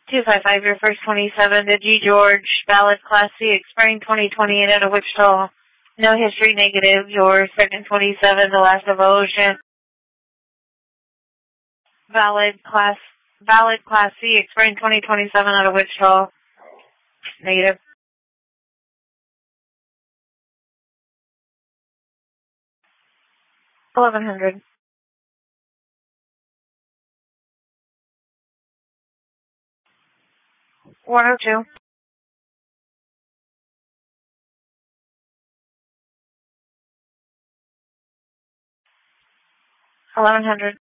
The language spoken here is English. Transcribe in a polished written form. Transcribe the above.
255, your first 27 to G. George, valid Class C, expiring 2020 and out of Wichita. No history, negative. Your second 27, the last of Ocean. Valid Class C, expiring 2027 out of Wichita. Negative. 1100. 102. 1100.